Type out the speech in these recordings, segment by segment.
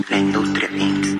La industria Inc.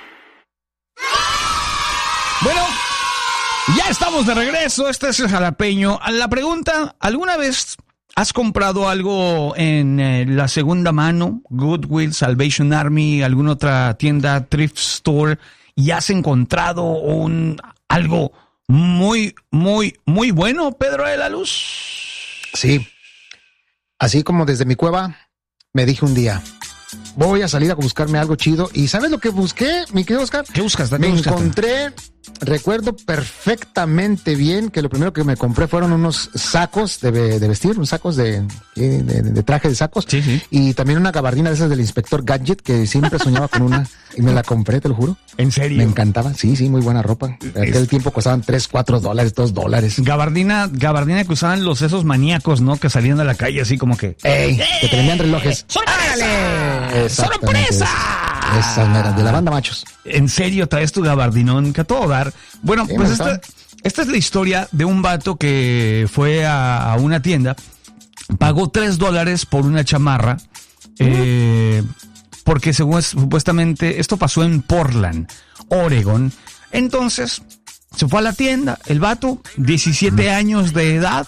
Bueno, ya estamos de regreso. Este es el Jalapeño. La pregunta, ¿alguna vez has comprado algo en la segunda mano? Goodwill, Salvation Army, alguna otra tienda, thrift store, y has encontrado algo muy, muy, muy bueno, Pedro de la Luz. Sí. Así como desde mi cueva me dije un día, voy a salir a buscarme algo chido. ¿Y sabes lo que busqué, mi querido Oscar? ¿Qué buscas? Me encontré, recuerdo perfectamente bien que lo primero que me compré fueron unos sacos de vestir, unos sacos de traje de sacos. Sí, sí. Y también una gabardina de esas del Inspector Gadget, que siempre soñaba con una, y me la compré, te lo juro. ¿En serio? Me encantaba, sí, muy buena ropa. En aquel tiempo costaban $3, $4, $2. Gabardina que usaban esos maníacos, ¿no? Que salían a la calle así como que... ¡Ey! Que te vendían relojes. ¡Órale! ¡Sorpresa! Esas meras, de la banda Machos. ¿En serio traes tu gabardinón que a todo dar? Bueno, Sí, pues esta es la historia de un vato que fue a una tienda, pagó $3 por una chamarra, porque supuestamente esto pasó en Portland, Oregon. Entonces, se fue a la tienda, el vato, 17 años de edad,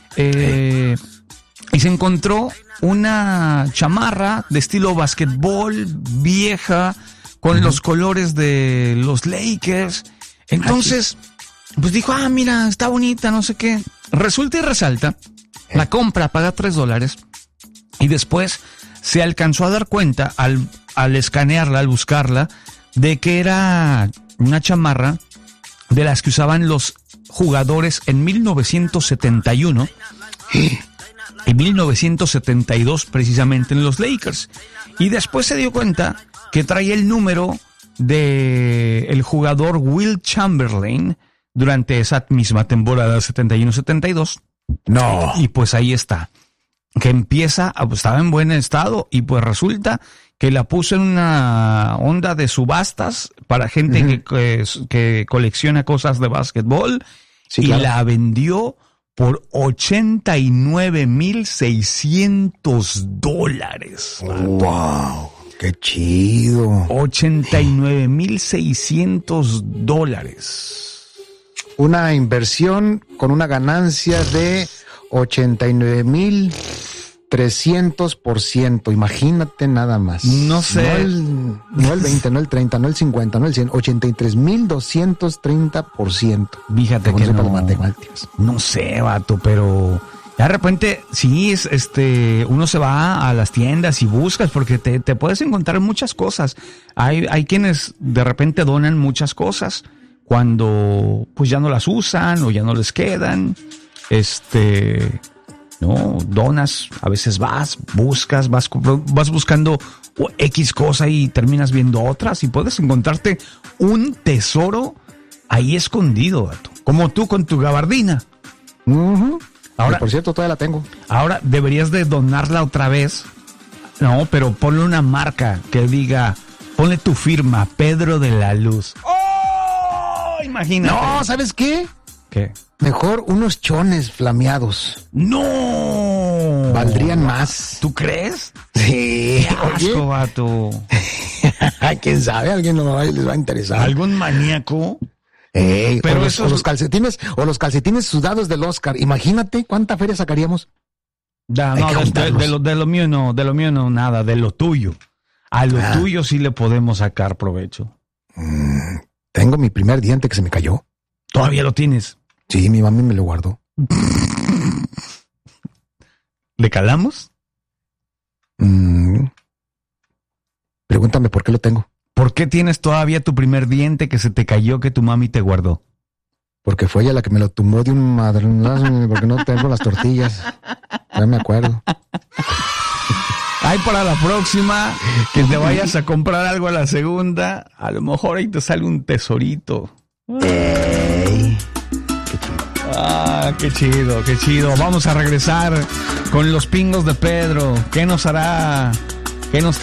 y se encontró una chamarra de estilo basquetbol, vieja, con los colores de los Lakers. Entonces, pues dijo, mira, está bonita, no sé qué. Resulta y resalta, la compra, paga $3, y después se alcanzó a dar cuenta al escanearla, al buscarla, de que era una chamarra de las que usaban los jugadores en 1971 y 1972 precisamente en los Lakers. Y después se dio cuenta que traía el número de el jugador Will Chamberlain durante esa misma temporada 71-72. No. Y pues ahí está. Que estaba en buen estado y pues resulta que la puso en una onda de subastas para gente que colecciona cosas de básquetbol, sí, y claro, la vendió por $89,600. ¡Wow! ¡Qué chido! $89,600. Una inversión con una ganancia de 89,300%. Imagínate nada más. No sé. No el 20, no el 30, no el 50, no el 100. 83,230%. Fíjate que no sé, vato, pero de repente, sí, uno se va a las tiendas y buscas porque te puedes encontrar muchas cosas. Hay quienes de repente donan muchas cosas cuando pues ya no las usan o ya no les quedan. No, donas, a veces vas buscando X cosa y terminas viendo otras y puedes encontrarte un tesoro ahí escondido, vato. Como tú con tu gabardina. Ahora, por cierto, todavía la tengo. Ahora deberías de donarla otra vez. No, pero ponle una marca que diga, ponle tu firma, Pedro de la Luz. ¡Oh! Imagínate. No, ¿sabes qué? ¿Qué? Mejor unos chones flameados. ¡No! Valdrían más. ¿Tú crees? Sí. ¡Qué asco, vato! ¿Quién sabe? A alguien les va a interesar. ¿Algún maníaco? Pero los calcetines sudados del Oscar. Imagínate cuánta feria sacaríamos. De lo mío no, nada, de lo tuyo. A lo tuyo sí le podemos sacar provecho. Tengo mi primer diente que se me cayó. ¿Todavía lo tienes? Sí, mi mami me lo guardó. ¿Le calamos? Pregúntame por qué lo tengo. ¿Por qué tienes todavía tu primer diente que se te cayó que tu mami te guardó? Porque fue ella la que me lo tumbó de un madrazo porque no tengo las tortillas. Ya me acuerdo. Ay, para la próxima, que te vayas a comprar algo a la segunda, a lo mejor ahí te sale un tesorito. ¡Ey! Qué chido, qué chido. Vamos a regresar con los pingos de Pedro. ¿Qué nos hará? ¿Qué nos